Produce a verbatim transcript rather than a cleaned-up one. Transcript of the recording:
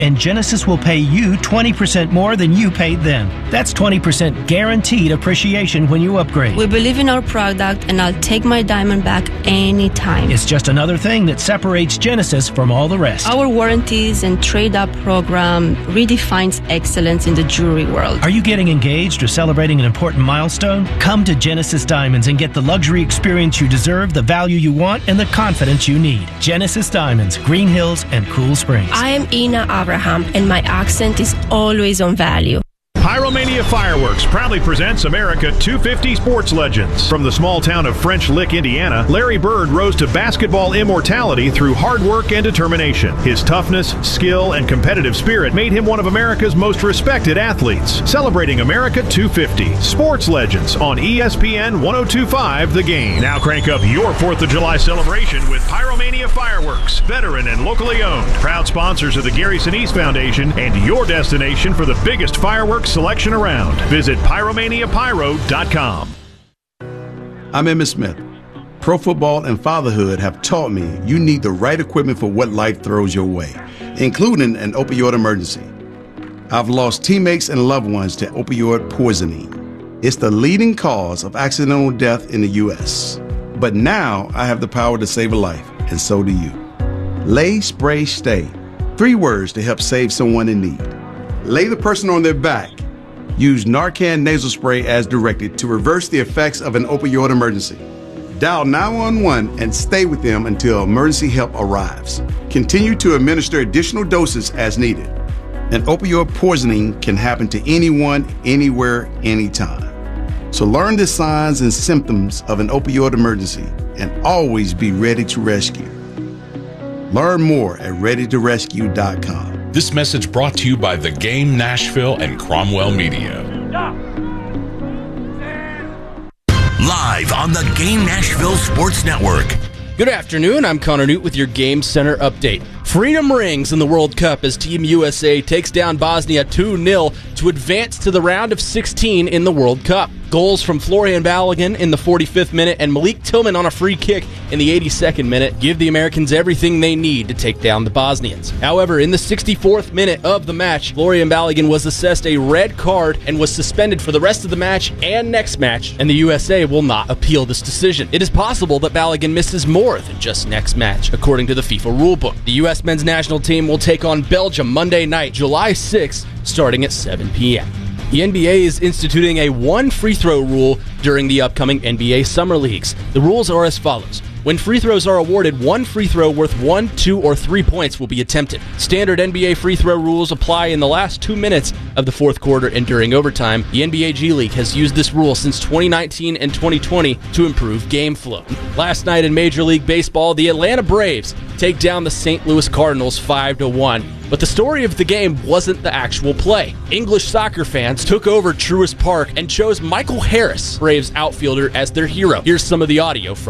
and Genesis will pay you twenty percent more than you paid them. That's twenty percent guaranteed appreciation when you upgrade. We believe in our product, and I'll take my diamond back anytime. It's just another thing that separates Genesis from all the rest. Our warranties and trade-up program redefines excellence in the jewelry world. Are you getting engaged or celebrating an important milestone? Come to Genesis Diamonds and get the luxury experience you deserve, the value you want, and the confidence you need. Genesis Diamonds, Green Hills, and Cool Springs. I am Ina Abraham, and my accent is always on value. Pyromania Fireworks proudly presents America two fifty Sports Legends. From the small town of French Lick, Indiana, Larry Bird rose to basketball immortality through hard work and determination. His toughness, skill, and competitive spirit made him one of America's most respected athletes. Celebrating America two fifty Sports Legends on E S P N ten twenty-five The Game. Now crank up your fourth of July celebration with Pyromania Fireworks, veteran and locally owned. Proud sponsors of the Gary Sinise Foundation and your destination for the biggest fireworks selection around. Visit pyromania pyro dot com. I'm Emmitt Smith. Pro football and fatherhood have taught me you need the right equipment for what life throws your way, including an opioid emergency. I've lost teammates and loved ones to opioid poisoning. It's the leading cause of accidental death in the U S But now I have the power to save a life, and so do you. Lay, Spray, Stay. Three words to help save someone in need. Lay the person on their back. Use Narcan nasal spray as directed to reverse the effects of an opioid emergency. Dial nine one one and stay with them until emergency help arrives. Continue to administer additional doses as needed. An opioid poisoning can happen to anyone, anywhere, anytime. So learn the signs and symptoms of an opioid emergency and always be ready to rescue. Learn more at ready to rescue dot com. This message brought to you by The Game Nashville and Cromwell Media. Live on the Game Nashville Sports Network. Good afternoon, I'm Connor Newt with your Game Center update. Freedom rings in the World Cup as Team U S A takes down Bosnia two nil to advance to the round of sixteen in the World Cup. Goals from Florian Balogun in the forty-fifth minute and Malik Tillman on a free kick in the eighty-second minute give the Americans everything they need to take down the Bosnians. However, in the sixty-fourth minute of the match, Florian Balogun was assessed a red card and was suspended for the rest of the match and next match, and the U S A will not appeal this decision. It is possible that Balogun misses more than just next match, according to the FIFA rulebook. The U S men's national team will take on Belgium Monday night, July sixth, starting at seven p.m. The N B A is instituting a one free throw rule during the upcoming N B A Summer Leagues. The rules are as follows. When free throws are awarded, one free throw worth one, two, or three points will be attempted. Standard N B A free throw rules apply in the last two minutes of the fourth quarter and during overtime. The N B A G League has used this rule since twenty nineteen and twenty twenty to improve game flow. Last night in Major League Baseball, the Atlanta Braves take down the Saint Louis Cardinals five to one. But the story of the game wasn't the actual play. English soccer fans took over Truist Park and chose Michael Harris, Braves outfielder, as their hero. Here's some of the audio from